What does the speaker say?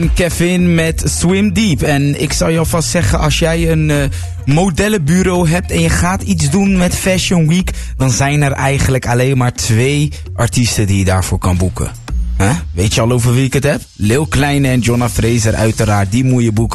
Kevin met Swim Deep. En ik zou je alvast zeggen, als jij een modellenbureau hebt en je gaat iets doen met Fashion Week, dan zijn er eigenlijk alleen maar 2 artiesten die je daarvoor kan boeken. Weet je al over wie ik het heb? Lil Kleine en Jonna Fraser uiteraard, die moet je boeken.